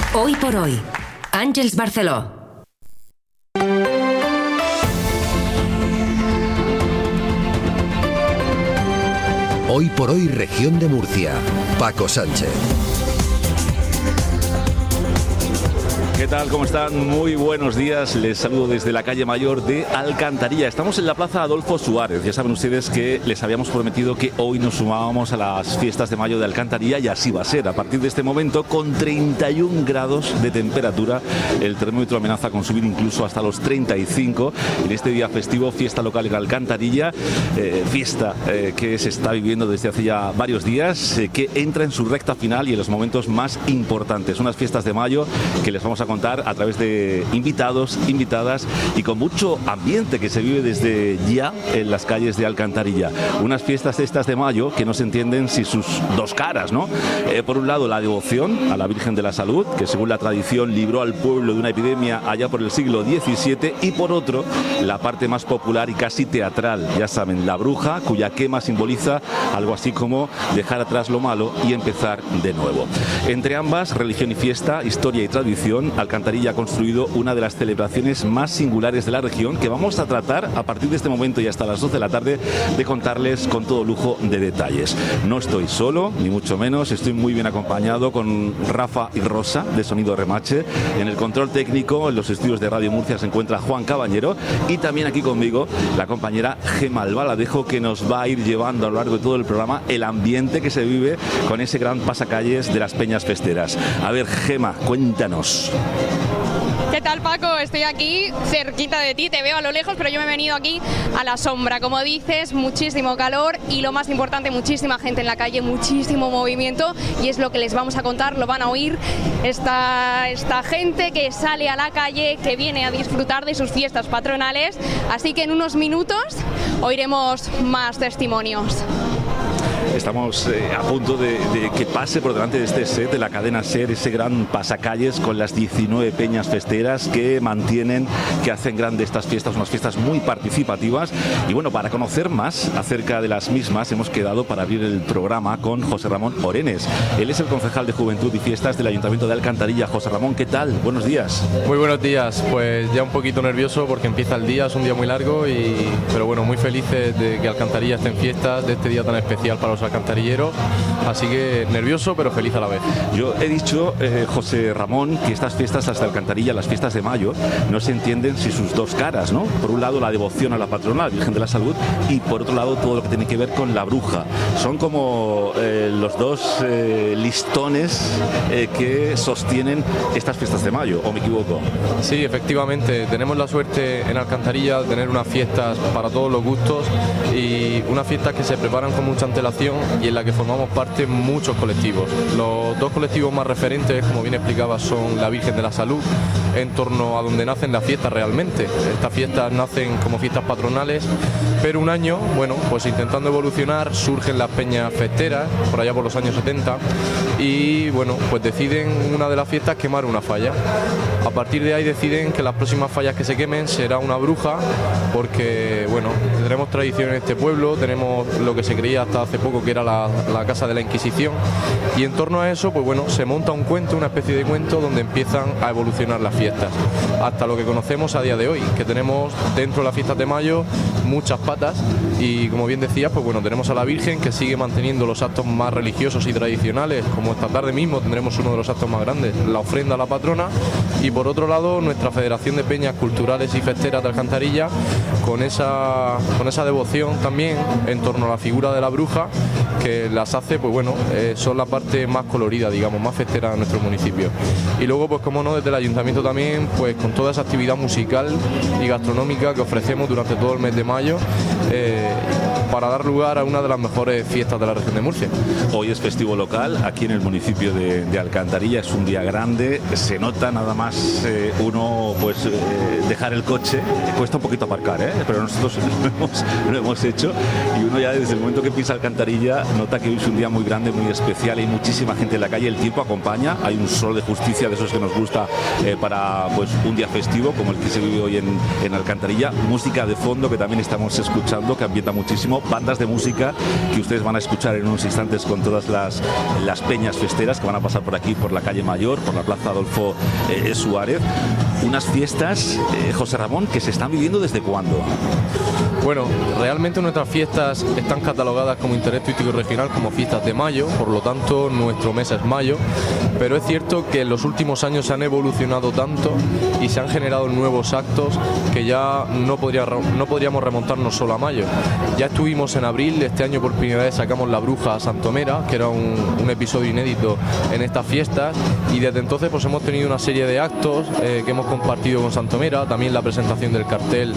Hoy por hoy, Àngels Barceló. Hoy por hoy, región de Murcia. Paco Sánchez. ¿Qué tal? ¿Cómo están? Muy buenos días. Les saludo desde la calle Mayor de Alcantarilla. Estamos en la plaza Adolfo Suárez. Ya saben ustedes que les habíamos prometido que hoy nos sumábamos a las fiestas de mayo de Alcantarilla y así va a ser. A partir de este momento, con 31 grados de temperatura, el termómetro amenaza con subir incluso hasta los 35. En este día festivo, fiesta local en Alcantarilla, fiesta que se está viviendo desde hace ya varios días, que entra en su recta final y en los momentos más importantes. Unas fiestas de mayo que les vamos a contar a través de invitados, invitadas y con mucho ambiente que se vive desde ya en las calles de Alcantarilla. Unas fiestas estas de mayo que no se entienden sin sus dos caras, ¿no? Por un lado, la devoción a la Virgen de la Salud, que según la tradición libró al pueblo de una epidemia allá por el siglo XVII, y por otro, la parte más popular y casi teatral, ya saben, la bruja, cuya quema simboliza algo así como dejar atrás lo malo y empezar de nuevo. Entre ambas, religión y fiesta, historia y tradición, Alcantarilla ha construido una de las celebraciones más singulares de la región que vamos a tratar a partir de este momento y hasta las 12 de la tarde de contarles con todo lujo de detalles. No estoy solo, ni mucho menos, estoy muy bien acompañado con Rafa y Rosa de Sonido Remache. En el control técnico, en los estudios de Radio Murcia, se encuentra Juan Caballero y también aquí conmigo la compañera Gema Albaladejo, que nos va a ir llevando a lo largo de todo el programa el ambiente que se vive con ese gran pasacalles de las peñas festeras. A ver, Gema, cuéntanos. ¿Qué tal, Paco? Estoy aquí cerquita de ti, te veo a lo lejos, pero yo me he venido aquí a la sombra. Como dices, muchísimo calor y lo más importante, muchísima gente en la calle, muchísimo movimiento, y es lo que les vamos a contar, lo van a oír, esta gente que sale a la calle, que viene a disfrutar de sus fiestas patronales, así que en unos minutos oiremos más testimonios. Estamos a punto de que pase por delante de este set de la cadena SER ese gran pasacalles con las 19 peñas festeras que mantienen, que hacen grande estas fiestas, unas fiestas muy participativas. Y bueno, para conocer más acerca de las mismas hemos quedado para abrir el programa con José Ramón Orenes. Él es el concejal de Juventud y Fiestas del Ayuntamiento de Alcantarilla. José Ramón, ¿qué tal? Buenos días. Muy buenos días. Pues ya un poquito nervioso porque empieza el día, es un día muy largo, pero bueno, muy felices de que Alcantarilla esté en fiestas, de este día tan especial para los alcantarilleros, así que nervioso pero feliz a la vez. Yo he dicho, José Ramón, que estas fiestas hasta Alcantarilla, las fiestas de mayo, no se entienden sin sus dos caras, ¿no? Por un lado la devoción a la patrona, la Virgen de la Salud, y por otro lado todo lo que tiene que ver con la bruja. Son como los dos listones que sostienen estas fiestas de mayo, ¿o me equivoco? Sí, efectivamente, tenemos la suerte en Alcantarilla de tener unas fiestas para todos los gustos y unas fiestas que se preparan con mucha antelación y en la que formamos parte muchos colectivos. Los dos colectivos más referentes, como bien explicaba, son la Virgen de la Salud, en torno a donde nacen las fiestas realmente. Estas fiestas nacen como fiestas patronales, pero un año, bueno, pues intentando evolucionar, surgen las peñas festeras, por allá por los años 70, y bueno, pues deciden una de las fiestas quemar una falla. A partir de ahí deciden que las próximas fallas que se quemen será una bruja, porque bueno, tenemos tradición en este pueblo, tenemos lo que se creía hasta hace poco que era la casa de la Inquisición, y en torno a eso, pues bueno, se monta un cuento, una especie de cuento donde empiezan a evolucionar las fiestas, hasta lo que conocemos a día de hoy, que tenemos dentro de las fiestas de mayo muchas patas, y como bien decías, pues bueno, tenemos a la Virgen que sigue manteniendo los actos más religiosos y tradicionales, como esta tarde mismo tendremos uno de los actos más grandes, la ofrenda a la patrona, y por otro lado nuestra Federación de Peñas Culturales y Festeras de Alcantarilla con esa devoción también en torno a la figura de la bruja, que las hace, pues bueno, son la parte más colorida, digamos, más festera de nuestro municipio. Y luego, pues como no, desde el ayuntamiento también, pues con toda esa actividad musical y gastronómica que ofrecemos durante todo el mes de mayo, para dar lugar a una de las mejores fiestas de la región de Murcia. Hoy es festivo local, aquí en el municipio de Alcantarilla, es un día grande, se nota nada más uno pues dejar el coche, cuesta un poquito aparcar, pero nosotros lo hemos hecho, y uno ya desde el momento que pisa Alcantarilla nota que hoy es un día muy grande, muy especial, hay muchísima gente en la calle, el tiempo acompaña, hay un sol de justicia de esos que nos gusta para pues un día festivo como el que se vive hoy en Alcantarilla, música de fondo que también estamos escuchando que ambienta muchísimo, no, bandas de música que ustedes van a escuchar en unos instantes con todas las peñas festeras que van a pasar por aquí, por la calle Mayor, por la Plaza Adolfo Suárez. Unas fiestas, José Ramón, que se están viviendo ¿desde cuándo? Bueno, realmente nuestras fiestas están catalogadas como interés turístico regional como fiestas de mayo, por lo tanto nuestro mes es mayo, pero es cierto que en los últimos años se han evolucionado tanto y se han generado nuevos actos que ya no podríamos remontarnos solo a mayo. Ya estuvimos en abril, este año por primera vez sacamos La Bruja a Santomera, que era un episodio inédito en estas fiestas, y desde entonces pues hemos tenido una serie de actos que hemos compartido con Santomera, también la presentación del cartel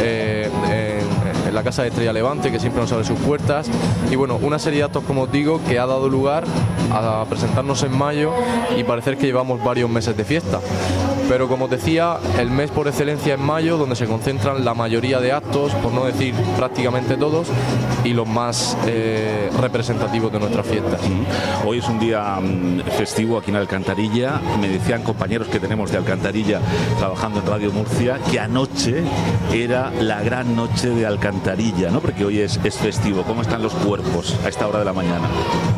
en la Casa de Estrella Levante, que siempre nos abre sus puertas, y bueno, una serie de actos, como os digo, que ha dado lugar a presentarnos en mayo y parecer que llevamos varios meses de fiesta. Pero como os decía, el mes por excelencia es mayo, donde se concentran la mayoría de actos, por no decir prácticamente todos, y los más representativos de nuestras fiestas. Hoy es un día festivo aquí en Alcantarilla. Me decían compañeros que tenemos de Alcantarilla trabajando en Radio Murcia que anoche era la gran noche de Alcantarilla, ¿no? Porque hoy es festivo. ¿Cómo están los cuerpos a esta hora de la mañana?